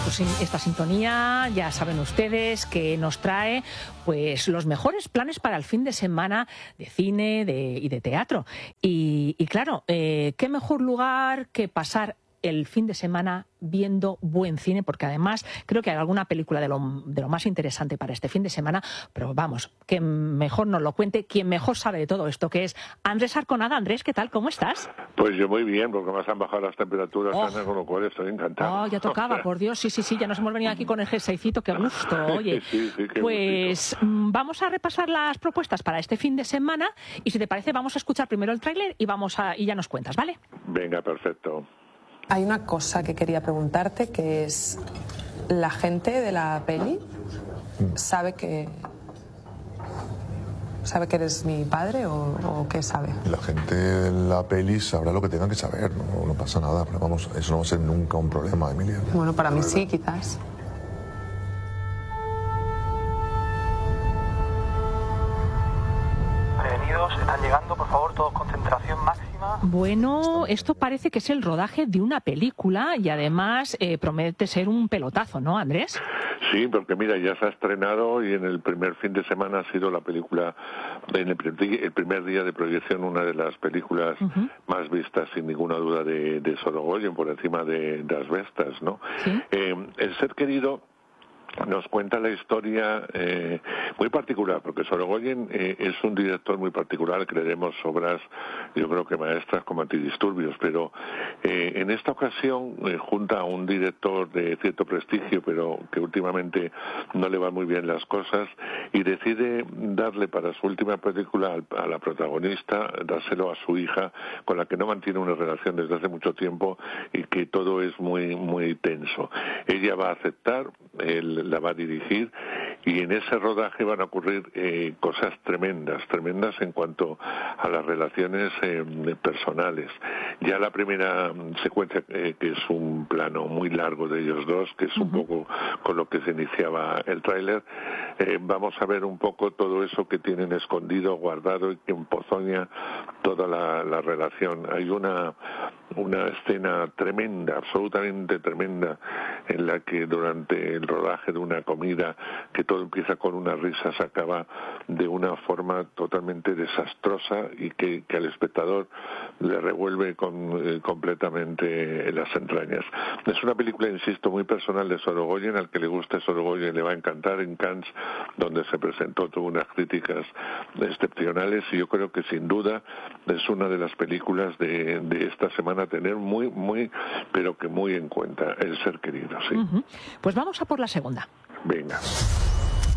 esta sintonía, ya saben ustedes que nos trae pues los mejores planes para el fin de semana de cine y de teatro. Y claro, qué mejor lugar que pasar el fin de semana viendo buen cine, porque además creo que hay alguna película de lo más interesante para este fin de semana, pero vamos, que mejor nos lo cuente quien mejor sabe de todo esto, que es Andrés Arconada. Andrés, ¿qué tal? ¿Cómo estás? Pues yo muy bien, porque más han bajado las temperaturas, Ana, con lo cual estoy encantado. Ya tocaba, por Dios, sí, ya nos hemos venido aquí con el jerseycito, qué gusto, oye. Sí, qué pues vamos a repasar las propuestas para este fin de semana y si te parece vamos a escuchar primero el tráiler y ya nos cuentas, ¿vale? Venga, perfecto. Hay una cosa que quería preguntarte, que es, ¿la gente de la peli sabe que eres mi padre o qué sabe? La gente de la peli sabrá lo que tenga que saber, no pasa nada, pero vamos, eso no va a ser nunca un problema, Emilia. Bueno, para mí sí, quizás. Prevenidos, están llegando, por favor, todos concentración máxima. Bueno, esto parece que es el rodaje de una película y además promete ser un pelotazo, ¿no, Andrés? Sí, porque mira, ya se ha estrenado y en el primer fin de semana ha sido la película, en el primer día de proyección, una de las películas más vistas, sin ninguna duda, de Sorogoyen, por encima de Asbestas, ¿no? ¿Sí? El ser querido nos cuenta la historia muy particular, porque Sorogoyen es un director muy particular, creeremos obras, yo creo que maestras como Antidisturbios, pero en esta ocasión junta a un director de cierto prestigio, pero que últimamente no le van muy bien las cosas, y decide darle para su última película a la protagonista, dárselo a su hija, con la que no mantiene una relación desde hace mucho tiempo y que todo es muy, muy tenso. Ella va a aceptar, la va a dirigir, y en ese rodaje van a ocurrir cosas tremendas en cuanto a las relaciones personales. Ya la primera secuencia, que es un plano muy largo de ellos dos, que es un poco con lo que se iniciaba el tráiler, vamos a ver un poco todo eso que tienen escondido, guardado y que empozoña toda la relación. Hay una escena tremenda, absolutamente tremenda, en la que durante el rodaje de una comida, que todo empieza con una risa, se acaba de una forma totalmente desastrosa y que al espectador le revuelve completamente las entrañas. Es una película, insisto, muy personal de Sorogoyen. Al que le guste Sorogoyen le va a encantar. En Cannes, donde se presentó, tuvo unas críticas excepcionales, y yo creo que sin duda es una de las películas de esta semana a tener muy, pero que muy en cuenta, El ser querido, sí. Pues vamos a por la segunda. Venga.